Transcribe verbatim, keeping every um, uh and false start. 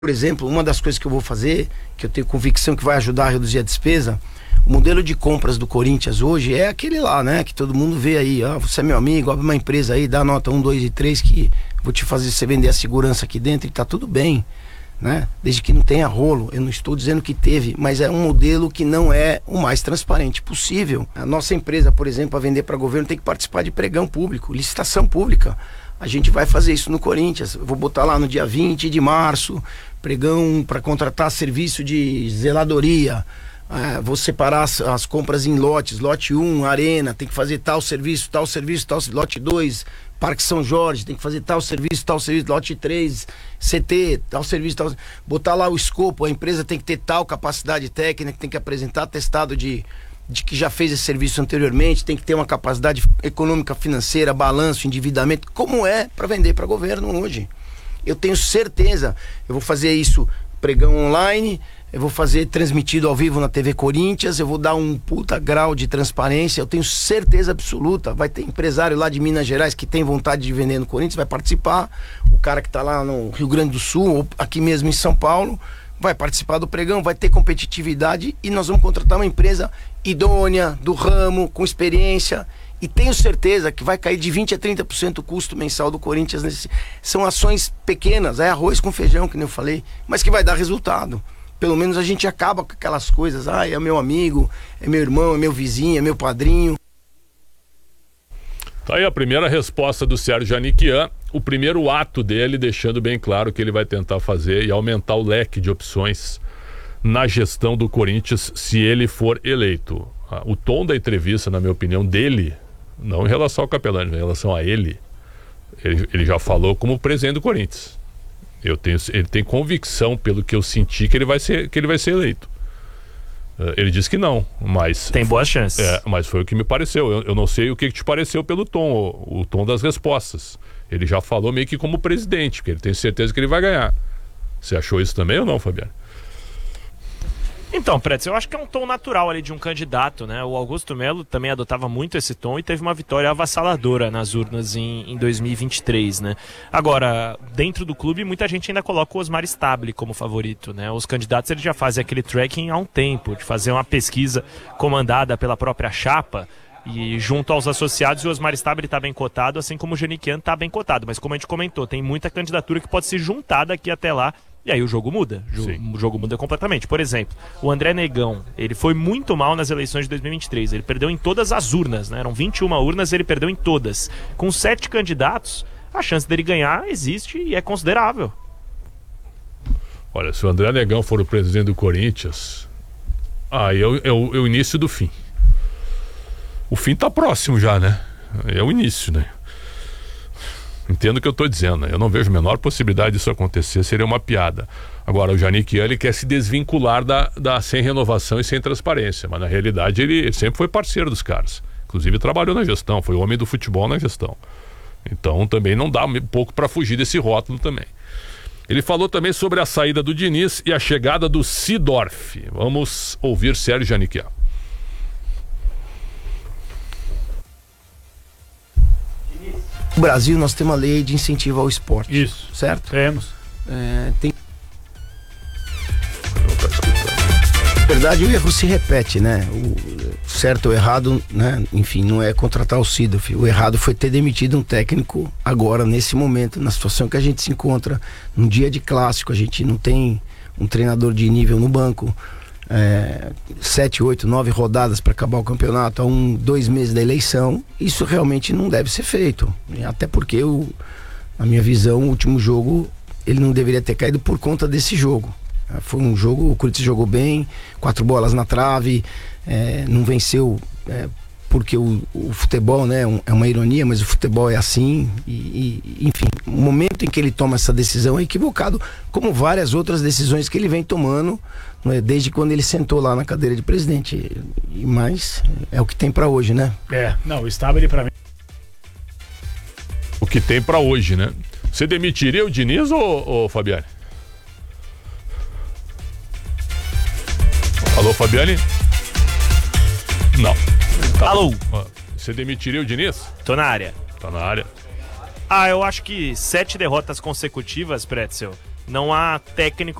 Por exemplo, uma das coisas que eu vou fazer, que eu tenho convicção que vai ajudar a reduzir a despesa, o modelo de compras do Corinthians hoje é aquele lá, né? Que todo mundo vê aí, ah, você é meu amigo, abre uma empresa aí, dá nota um, dois e três que vou te fazer você vender a segurança aqui dentro e tá tudo bem, né? Desde que não tenha rolo. Eu não estou dizendo que teve, mas é um modelo que não é o mais transparente possível. A nossa empresa, por exemplo, para vender para governo tem que participar de pregão público, licitação pública. A gente vai fazer isso no Corinthians. Eu vou botar lá no dia vinte de março, pregão para contratar serviço de zeladoria. É, vou separar as, as compras em lotes. Lote um, arena, tem que fazer tal serviço, tal serviço, tal serviço. Lote dois, Parque São Jorge, tem que fazer tal serviço, tal serviço. Lote três, C T, tal serviço, tal. Botar lá o escopo, a empresa tem que ter tal capacidade técnica, tem que apresentar atestado de, de que já fez esse serviço anteriormente, tem que ter uma capacidade econômica, financeira, balanço, endividamento, como é para vender para governo hoje. Eu tenho certeza, eu vou fazer isso pregão online, eu vou fazer transmitido ao vivo na T V Corinthians, eu vou dar um puta grau de transparência, eu tenho certeza absoluta. Vai ter empresário lá de Minas Gerais que tem vontade de vender no Corinthians, vai participar. O cara que tá lá no Rio Grande do Sul, ou aqui mesmo em São Paulo, vai participar do pregão, vai ter competitividade e nós vamos contratar uma empresa idônea, do ramo, com experiência. E tenho certeza que vai cair de vinte a trinta por cento o custo mensal do Corinthians. Nesse... São ações pequenas, é arroz com feijão, que nem eu falei, mas que vai dar resultado. Pelo menos a gente acaba com aquelas coisas, ah, é meu amigo, é meu irmão, é meu vizinho, é meu padrinho. Tá aí a primeira resposta do Sérgio Janiquian, o primeiro ato dele deixando bem claro que ele vai tentar fazer e aumentar o leque de opções na gestão do Corinthians se ele for eleito. O tom da entrevista, na minha opinião, dele, não em relação ao Capelani, em relação a ele, ele, ele já falou como presidente do Corinthians. Eu tenho, ele tem convicção, pelo que eu senti, que ele vai ser, que ele vai ser eleito. Uh, ele disse que não, mas... Tem boas chances. É, mas foi o que me pareceu. Eu, eu não sei o que, que te pareceu pelo tom, o, o tom das respostas. Ele já falou meio que como presidente, porque ele tem certeza que ele vai ganhar. Você achou isso também ou não, Fabiano? Então, Pretz, eu acho que é um tom natural ali de um candidato, né? O Augusto Melo também adotava muito esse tom e teve uma vitória avassaladora nas urnas em, em dois mil e vinte e três, né? Agora, dentro do clube, muita gente ainda coloca o Osmar Stabile como favorito, né? Os candidatos eles já fazem aquele tracking há um tempo, de fazer uma pesquisa comandada pela própria chapa e junto aos associados, o Osmar Stabile está bem cotado, assim como o Janiquian está bem cotado. Mas como a gente comentou, tem muita candidatura que pode se juntar daqui até lá. E aí o jogo muda, o jogo muda completamente. Por exemplo, o André Negão, ele foi muito mal nas eleições de dois mil e vinte e três, ele perdeu em todas as urnas, né? Eram vinte e uma urnas, ele perdeu em todas. Com sete candidatos, a chance dele ganhar existe e é considerável. Olha, se o André Negão for o presidente do Corinthians, aí é o, é o, é o início do fim. O fim tá próximo já, né? É o início, né? Entendo o que eu estou dizendo, né? Eu não vejo a menor possibilidade disso acontecer, seria uma piada. Agora, o Janiquian, ele quer se desvincular da, da sem renovação e sem transparência, mas na realidade ele, ele sempre foi parceiro dos caras. Inclusive trabalhou na gestão, foi o homem do futebol na gestão. Então também não dá um pouco para fugir desse rótulo também. Ele falou também sobre a saída do Diniz e a chegada do Seedorf. Vamos ouvir Sérgio Janiquian. No Brasil nós temos uma lei de incentivo ao esporte. Isso. Certo? Temos. É, tem... Na verdade, o erro se repete, né? O certo ou errado, né? Enfim, não é contratar o Seedorf. O errado foi ter demitido um técnico agora, nesse momento, na situação que a gente se encontra, num dia de clássico, a gente não tem um treinador de nível no banco. É, sete, oito, nove rodadas para acabar o campeonato a um, dois meses da eleição, isso realmente não deve ser feito, até porque o, na minha visão, o último jogo ele não deveria ter caído por conta desse jogo. Foi um jogo, o Corinthians jogou bem, quatro bolas na trave, é, não venceu é, porque o, o futebol, né, é uma ironia, mas o futebol é assim e, e, enfim, o momento em que ele toma essa decisão é equivocado, como várias outras decisões que ele vem tomando, né, desde quando ele sentou lá na cadeira de presidente. E mais é o que tem pra hoje, né? É, não, o Stabile pra mim. O que tem pra hoje, né? Você demitiria o Diniz ou, ou Fabiane? Alô, Fabiane? Não. Tá. Alô? Você demitiria o Diniz? Tô na área. Tá na área. Ah, eu acho que sete derrotas consecutivas, Pretzel, não há técnico